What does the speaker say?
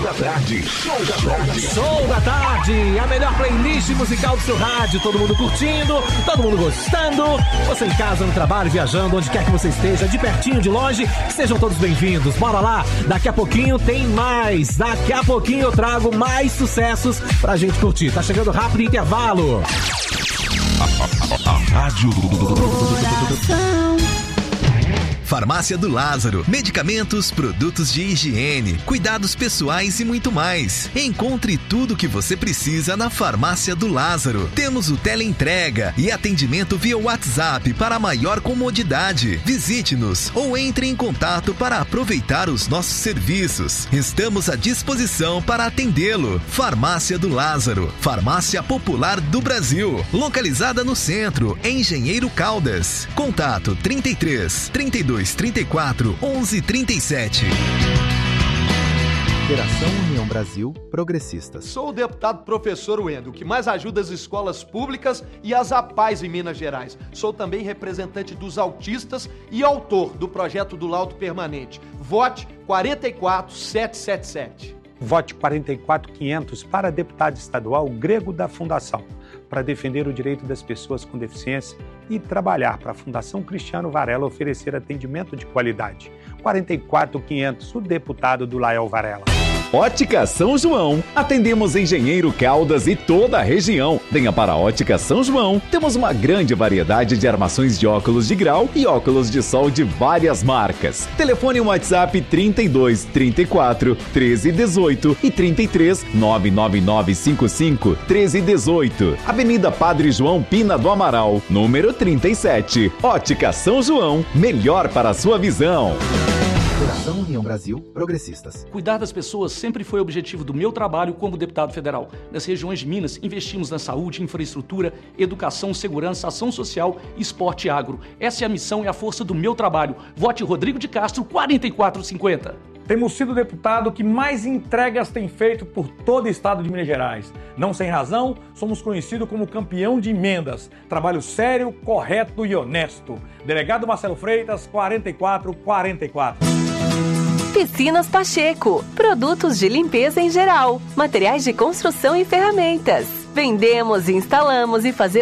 da tarde. Show da tarde, a melhor playlist musical do seu rádio. Todo mundo curtindo, todo mundo gostando. Você em casa, no trabalho, viajando, onde quer que você esteja, de pertinho, de longe, sejam todos bem-vindos. Bora lá, daqui a pouquinho tem mais. Daqui a pouquinho eu trago mais sucessos pra gente curtir. Tá chegando rápido o intervalo. A Rádio do Coração. Farmácia do Lázaro. Medicamentos, produtos de higiene, cuidados pessoais e muito mais. Encontre tudo o que você precisa na Farmácia do Lázaro. Temos o teleentrega e atendimento via WhatsApp para maior comodidade. Visite-nos ou entre em contato para aproveitar os nossos serviços. Estamos à disposição para atendê-lo. Farmácia do Lázaro. Farmácia Popular do Brasil. Localizada no centro, em Engenheiro Caldas. Contato 33 32 34 11 37. Federação União Brasil Progressistas. Sou o deputado professor Wendel, que mais ajuda as escolas públicas e as APAES em Minas Gerais. Sou também representante dos autistas e autor do projeto do Laudo Permanente. Vote 44777. Vote 44500 para deputado estadual Grego da Fundação, para defender o direito das pessoas com deficiência e trabalhar para a Fundação Cristiano Varela oferecer atendimento de qualidade. 44500, o deputado do Lael Varela. Ótica São João. Atendemos Engenheiro Caldas e toda a região. Venha para a Ótica São João. Temos uma grande variedade de armações de óculos de grau e óculos de sol de várias marcas. Telefone WhatsApp 32 34 13 18 e 33 99955 13 18. Avenida Padre João Pina do Amaral, número 37. Ótica São João. Melhor para a sua visão. Federação União Brasil Progressistas. Cuidar das pessoas sempre foi o objetivo do meu trabalho como deputado federal. Nas regiões de Minas, investimos na saúde, infraestrutura, educação, segurança, ação social, esporte e agro. Essa é a missão e a força do meu trabalho. Vote Rodrigo de Castro, 4450. Temos sido o deputado que mais entregas tem feito por todo o estado de Minas Gerais. Não sem razão, somos conhecidos como campeão de emendas. Trabalho sério, correto e honesto. Delegado Marcelo Freitas, 4444. Piscinas Pacheco. Produtos de limpeza em geral. Materiais de construção e ferramentas. Vendemos, instalamos e fazemos